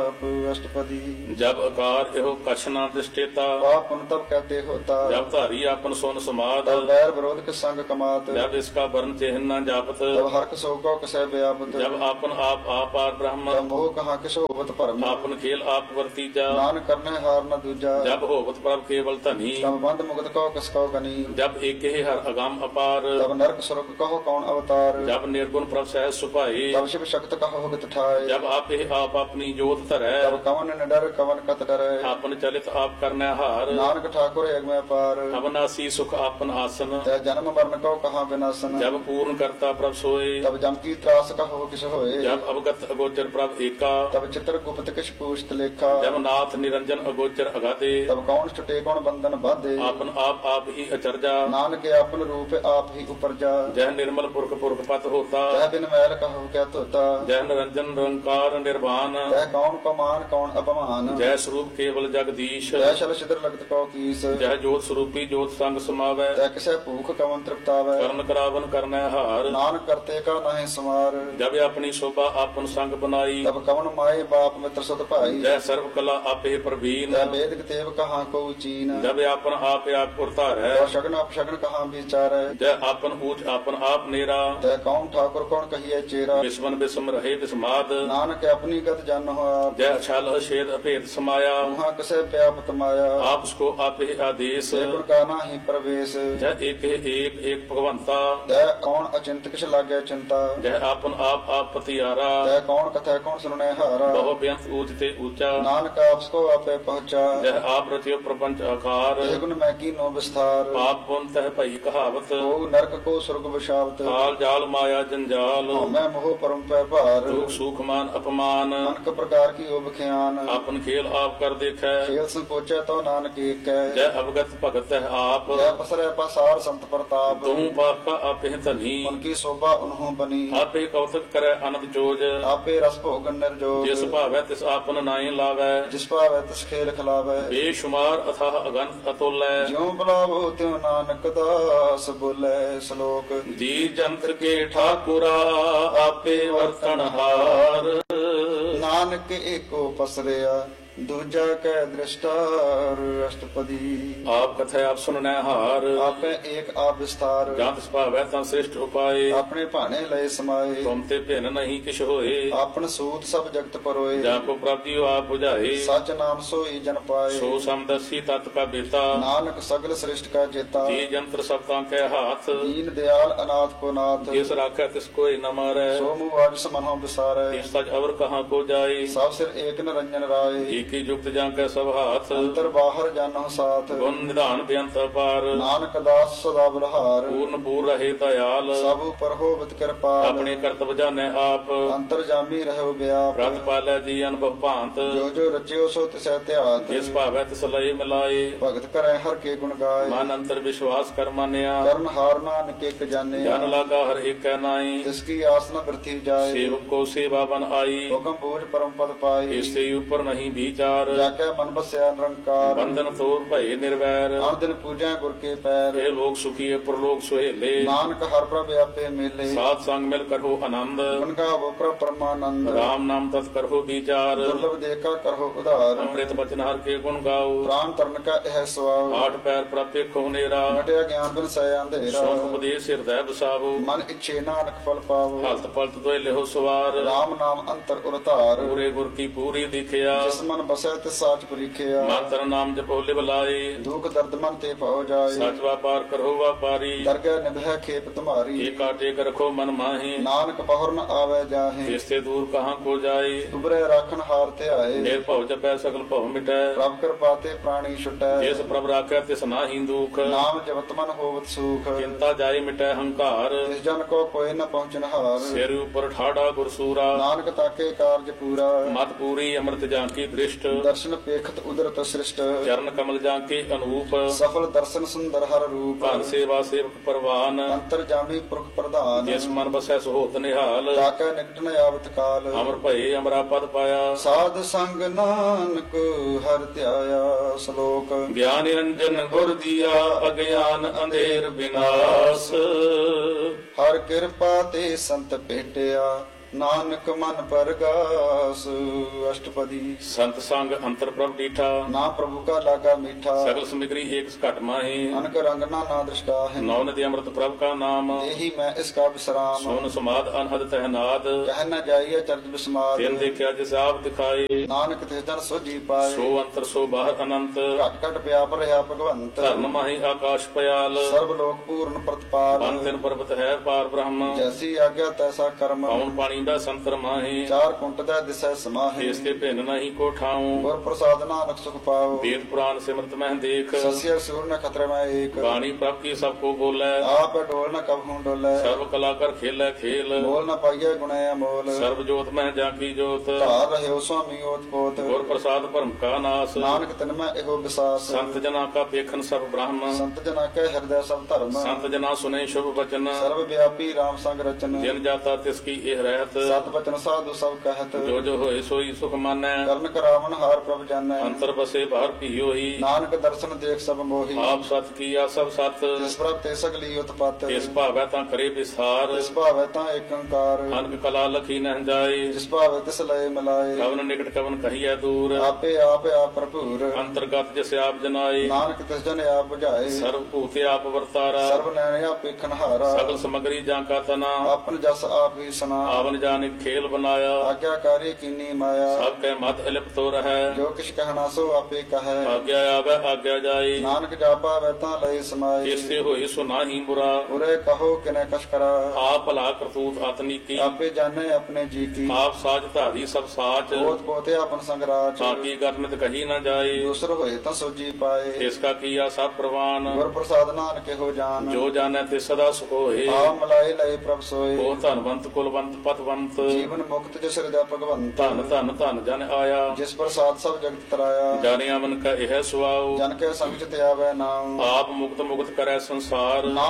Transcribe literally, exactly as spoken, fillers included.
जाप अष्टपदी। जब अकार एहो कछ न दृष्टेता, पाप पुण्य तब कहते होता। जब धारी आपन सोन समाद, तब बैर विरोध के संग कमात। जब इसका वर्ण चिन्ह न जापत, तब हर्क शोको कसै व्यापत। जब आपन आप आपार ब्रह्म, तब मोह कहाँ किस होवत भरम। आपन खेल आप वर्तीजा, नान करने हार न दूजा। जब होवत प्रभ केवल धनी, तब बंद मुगत कहो किसको गनी। जब एक हर अगम अपार, तब नरक स्वर्ग कहो कौन अवतार। जब निर्गुण प्रभ सहज सुपाए, तब शिव शक्त कहो गत ठाए। जब आप ही आप अपनी जोत धरै, तब कवन न डर कवन कत डरै। आपन चलित आप करने हार, नानक ठाकुर एक में पार। अवनासी सुख आपन आसन, तै जन्म मरण को कहाँ विनाशन। जब पूर्ण करता प्रभ सोए, तब जम की त्रास कहो किस होए। जब अवगत अगोचर प्रभ एका, तब चित्र गुप्त किस पूछत लेखा। जब नाथ निरंजन अगोचर अगाधे, तब कौन छुटे कौन बंधन बाधे। आपन आप आप ही अचरजा, नानक आपन रूप आप ही उपरजा। जह निर्मल पुरख पुरख पत होता, तह बिन मैल कहो क्या तोता। जह निरंजन निरंकार निर्वाण, तह कौन को मान कौन अपमान। जय स्वरूप केवल जगदीश, तह शल छिद्र लगत को कीस। जह जोत स्वरूपी जोत संग समावै, तह किसे भूख कवन तृप्तावै। करण करावन करने हार, नानक करते का नहीं समार। जब अपनी शोभा आपन संग बनाई, तब कवन माए बाप मित्र सुत भाई। जय सर्व कला आपे प्रवीण, तह वेद तेव कहाँ को चीन। जब आपन आप आप पुरतार है, तह शगन अपशगन कहाँ विचार। जय आपन ऊंच आपन आप नेरा, तह कौन ठाकुर कौन कहिए चेरा। विस्मन विस्म रहे विस्माद, नानक अपनी गत जन हो आप। जय छल अछेद अभेद समाया, वहाँ कसे व्यापत माया। आप उसको आप ही आदेश, गुण का नाही प्रवेश। जय एक एक एक भगवंता, तह कौन अचिंत किस लागे चिंता। जय आपन आप आप पतियारा, तह कौन कथा कौन सुनने हारा। बहु बेअंत ऊंच ते ऊंचा, नानक आपको आपे पहुँचा। जय आप रचियो प्रपंच आकार, ये गुण मैं की नो विस्तार। पाप पुन तह भई कहावत, को नरक को स्वर्ग विशावत। काल जाल माया जंजाल, मैं मोह परम पे भार। दुख सुख मान अपमान, अनक प्रकार की ओब ख्यान। आपन खेल आप कर देखै, खेल संकोचे तो नानक एक है। जय अवगत भगत है आप, जय पसरे पसार संत प्रताप। तुम पाप का आप ही धनी, उनकी शोभा उन्हों बनी। आपे कौतक करे अनंत जोज, आपे रस भोगन निर्जोग। जिस भावै तिस आपन नाई लावै, जिस पावे तिस खेल खिलावे। बेशुमार अथाह अगंत अतुल्य, ज्यों बुलावो त्यों नानक दास बोले श्लोक। जी जंत्र के ठाकुरा आपे वर्तन हार, नानक एको पसरिया दूजा कै दृष्टार अष्टपदी। आप कथा आप सुनने हार, आपे एक आप विस्तार। जात भावै ता श्रेष्ठ उपाय, अपने भाने लय समाये। तुम ते भिन्न नहीं किछ होए, आपन सूत सब जगत परोए। जाको प्राप्ति आप बुझाए, सच नाम सोई जन पाए। सो समदसी तत् का बेता, नानक सगल श्रेष्ठ का जेता। जी जंत्र सबता के हाथ, दीन दयाल अनाथ को नाथ। जिस राखै तिस कोई न मारै, सो मुआज समनो विसारे। तिस तज अवर कहाँ को जाए, सब सिर एक निरंजन राय। की युक्त जां कै सब हाथ, अंतर बाहर जानो साथ। गुण निधान बेअंत अपार, नानक दास सदा बलहार। पूर्ण पूर रहे दयाल, सब पर होवत कृपाल। अपने कर्तव्य जाने आप, अंतर जामी रहो व्याप। व्रत पालै जी अनुभव भांत, जो जो रचियो सो तिसै त्यात। जिस भावै तिस लय मिलाए, भगत करे हर के गुण गाय। मन अंतर विश्वास कर मानिया, कर्म हार नानक एक जाने। जन लागा हर एक नाई, जिसकी आस न वृथी जाए। सेवक को सेवा बन आई, हुक्म बोझ परम पद पाए। इससे ऊपर नहीं विचार, जाके मन बस्या निरंकार। बंधन तोड़ भय निर्वैर, हर दिन पूजा गुर के पैर। हे लोग सुखी प्रलोक सुहेले, नानक हर प्रभ आपे मेले। सात संग मिल करो आनंद, उनका वो प्रभ परमानंद। राम नाम तत् करो विचार, दुर्लभ देखा करो उधार। अमृत बचन हर के गुण गाओ, प्राण तरण का यह स्वाव। आठ पैर प्राप्य खोनेरा, घटया ज्ञान बिन सय अंधेरा। सोन उपदेश हृदय बसावो, मन इच्छे नानक फल पावो। हलत पलत दोय लेहो सवार, राम नाम अंतर उरतार। पूरे गुर की पूरी दिखिया, जिस मन बसै तिस साच परीखिया। मातर नाम जपो लिव लाए, दुख दर्द मन ते पाओ जाए। सच व्यापार करो व्यापारी, दरगह निभय खेप तुम्हारी। एक टेक रखो मन माहे, नानक बहुर न आवे जाहे। इससे दूर कहाँ को जाए, उबरे राखन हार ते आए। ढेर भव जपै सकल भव मिटै, प्रभ कृपा ते प्राणी छुटै। जिस प्रभ राखै तिस नाहि दुख, नाम जपत मन होवत सुख। चिंता जाय मिटै हंकार, जिस जन को कोई न पहुँचन हार। सिर ऊपर ठाड़ा गुरसूरा, नानक ताके कार्य पूरा। मत पूरी अमृत जांकी दृष्ट, दर्शन पेखत उदरत सृष्ट। चरण कमल जांके अनूप, सफल दर्शन सुंदर हर रूप। भान सेवा सेवक परवान, अंतर जामी पुरख प्रधान। जिस मन बसै सुहोत निहाल, ताके निकट न आवत काल। अमर भये अमरा पद पाया, साध संग नानक हर ध्याया। श्लोक। ज्ञान निरंजन गुर दिया, अज्ञान अंधेर विनाश, हर कृपा ते संत भेटिया। ਨਾਨਕ ਮਨ ਪਰਗਾਸ ਅਸ਼ਟਪਦੀ। ਸੰਤ ਸੰਗ ਅੰਤਰ ਪ੍ਰਭ ਡੀਠਾ, ਨਾ ਪ੍ਰਭੂ ਕਾ ਲਾਗਾ ਮੀਠਾ, ਸਗਲ ਸਮਿਗਰੀ ਏਕ ਘਟ ਮਾਹੀ। ਅਨਕ ਰੰਗ ਨਾ ਨਾ ਦ੍ਰਿਸ਼ਟਾ ਹੈ, ਨੌ ਨਦੀ ਅੰਮ੍ਰਿਤ ਪ੍ਰਭ ਕਾ ਨਾਮ, ਇਹੀ ਮੈਂ ਇਸ ਕਾ ਵਿਸਰਾਮ। ਸੋਨ ਸਮਾਦ ਅਨਹਦ ਤਹਿਨਾਦ, ਕਹਿ ਨ ਜਾਈਏ ਚਰਜ ਬਿਸਮਾਦ, ਤਿਨ ਦੇਖਿਆ ਜਿਸ ਆਪ ਦਿਖਾਏ। ਨਾਨਕ ਤਿਸ ਜਨ ਸੋਜੀ ਪਾਏ, ਸੋ ਅੰਤਰ ਸੋ ਬਾਹਰ ਅਨੰਤ, ਘਟ ਘਟ ਵਿਆਪ ਰਿਹਾ ਭਗਵੰਤ। ਧਰਨ ਮਾਹੀ ਆਕਾਸ਼ ਪਿਆਲ, ਸਰਬ ਲੋਕ ਪੂਰਨ ਪ੍ਰਤਪਾਲ, ਬਨ ਤਿਨ ਪਰਬਤ ਹੈ ਪਾਰ ਬ੍ਰਹਮ। ਜੈਸੀ ਆਗਿਆ ਤੈਸਾ ਕਰਮ, ਪਉਣ ਪਾਣੀ ਦਾ ਸੰਤਰ ਮਾਹੀ, ਚਾਰ ਕੁੰਟ ਦਾ ਦਿਸੈ ਸਮਾਹੀ। ਇਸ ਕੇ ਭਿੰਨ ਨਹੀਂ ਕੋ ਠਾਉ, ਗੁਰ ਪ੍ਰਸਾਦ ਨਾਨਕ ਸੁਖ ਪਾਓ, ਵੇਦ ਪੁਰਾਨ ਸਿਮਰਤ ਮਹਿ ਦੇਖ। ਸਸਿਆ ਸੂਰ ਨ ਖਤਰੇ ਮੈਂ ਏਕ, ਬਾਣੀ ਪ੍ਰਭ ਕੀ ਸਭ ਕੋ ਬੋਲੇ, ਆਪ ਡੋਲ ਨ ਕਬਹੂ ਡੋਲੇ। ਸਰਬ ਕਲਾ ਕਰ ਖੇਲੇ ਖੇਲ, ਬੋਲ ਨ ਪਾਈਏ ਗੁਣੇ ਅਮੋਲ, ਸਰਬ ਜੋਤ ਮਹਿ ਜਾ ਕੀ ਜੋਤ। ਧਾਰ ਰਹਿਓ ਸੁਆਮੀ ਓਤ ਪੋਤ, ਗੁਰ ਪ੍ਰਸਾਦ ਭਰਮ ਕਾ ਨਾਸ, ਨਾਨਕ ਤਿਨ ਮੈਂ ਇਹੋ ਵਿਸਾਸ। ਸੰਤ ਜਨਾ ਕਾ ਪੇਖਨ ਸਭ ਬ੍ਰਹਮ, ਸੰਤ ਜਨਾ ਕੈ ਹਿਰਦੈ ਸਭ ਧਰਮ, ਸੰਤ ਜਨਾ ਸੁਨੇ ਸ਼ੁਭ ਬਚਨ। ਸਰਬ ਵਿਆਪੀ ਰਾਮ ਸੰਗ ਰਚਨ, ਜਿਨ ਜਾਤਾ ਤਿਸ ਕੀ ਇਹ ਰਹਿਤ, ਸਤ ਬਚਨ ਸਾਧੂ ਸਭ ਕਹਿਤ। ਜੋ ਜੋ ਹੋਏ ਸੋਈ ਸੁਖ ਮਾਨੈ, ਕਰਨ ਕਰਾਵਨ ਹਾਰ ਪ੍ਰਭ ਜਾਣੈ, ਅੰਤਰ ਬਸੇ ਬਾਹਰ ਭੀਓਹੀ। ਨਾਨਕ ਦਰਸ਼ਨ ਦੇਖ ਸਭ ਮੋਹੀ, ਆਪ ਸਤ ਕੀਆ ਸਭ ਸਤ, ਜਿਸ ਪ੍ਰਭ ਤੇ ਸਗਲੀ ਉਤਪਤ। ਇਸ ਭਾਵੈ ਤਾਂ ਕਰੇ ਵਿਸਾਰ, ਜਿਸ ਭਾਵੈ ਤਾਂ ਏਕ ਓੰਕਾਰ, ਅਨਕ ਕਲਾ ਲਖੀ ਨਹਿ ਜਾਏ। ਜਿਸ ਭਾਵੈ ਤਿਸ ਲਏ ਮਿਲਾਏ, ਕਵਨ ਨਿਕਟ ਕਵਨ ਕਹੀਐ ਦੂਰ, ਆਪੇ ਆਪ ਆਪ ਭਰਪੂਰ। ਅੰਤਰਗਤ ਜਿਸ ਆਪ ਜਨਾਏ, ਨਾਨਕ ਤਿਸ ਜਨ ਆਪ ਬੁਝਾਏ, ਸਰਬ ਭੂਤੇ ਆਪ ਵਰਤਾਰਾ। ਸਰਬ ਨੈਣ ਆਪ ਵੇਖਣ ਹਾਰਾ, ਸਗਲ ਸਮਗਰੀ ਜਾਂ ਕਾ ਤਨਾ, ਆਪਨ ਜਸ ਆਪ ਹੀ ਸੁਨਾ। ਆਵਨ ਜਾਨਿ ਖੇਲ ਬਨਾਇਆ, ਆਗਿਆਕਾਰੀ ਕੀਨੀ ਮਾਇਆ, ਸਭ ਕੈ ਮਤ ਅਲਿਪਤੋ ਰਹੈ। ਜੋ ਕਿਛ ਕਹਿਣਾ ਸੋ ਆਪੇ ਕਹੈ, ਆਗਿਆ ਆਵੈ ਆਗਿਆ ਜਾਏ, ਨਾਨਕ ਜਾਪਾ ਵੈ ਤਾਂ ਲਈ ਸਮਾਏ। ਜਿਸਤੇ ਹੋਏ ਸੋ ਨਾਹੀ ਬੁਰਾ, ਉਰੇ ਕਹੋ ਕਿਨੇ ਕਛ ਕਰਾ, ਆਪ ਭਲਾ ਕਰਤੂਤ ਅਤਨੀਕੀ। ਆਪੇ ਜਾਣੇ ਆਪਣੇ ਜੀ ਕੀ, ਆਪ ਸਾਜ ਧਾਰੀ ਸਭ ਸਾਚ, ਪੋਤ ਪੋਤੇ ਆਪਨ ਸੰਗਰਾਜ। ਤਾਂ ਕੀ ਗਰਨਿਤ ਕਹੀ ਨਾ ਜਾਏ, ਦੂਸਰ ਹੋਏ ਤਾਂ ਸੋਜੀ ਪਾਏ, ਇਸ ਕਾ ਕੀਆ ਸਭ ਪ੍ਰਵਾਨ। ਗੁਰ ਪ੍ਰਸਾਦ ਨਾਨਕ ਇਹੋ ਜਾਨ, ਜੋ ਜਾਣੈ ਤੇ ਸਦਾ ਸੁਖ ਹੋਏ। ਆ ਮਲਾਏ ਲਏ ਪ੍ਰਭ ਸੋਏ। ਉਹ ਧਨਵੰਤ ਕੁਲਵੰਤ ਪਤਵੰਤ, ਜੀਵਨ ਮੁਕਤ ਜਿਸ ਹਿਰਦੈ ਭਗਵੰਤ, ਧਨ ਧਨ ਧਨ ਜਨ ਆਇਆ। ਜਿਸ ਪ੍ਰਸਾਦ ਸਭ ਜਗਤ ਤਰਾਇਆ, ਜਾਣਿਆ ਮਨ ਕਾ ਇਹ ਸੁਆਉ, ਜਨ ਕੇ ਸੰਗ ਚ ਤੇ ਆਵੈ ਨਾਮ। ਆਪ ਮੁਕਤ ਮੁਕਤ ਕਰੈ ਸੰਸਾਰ।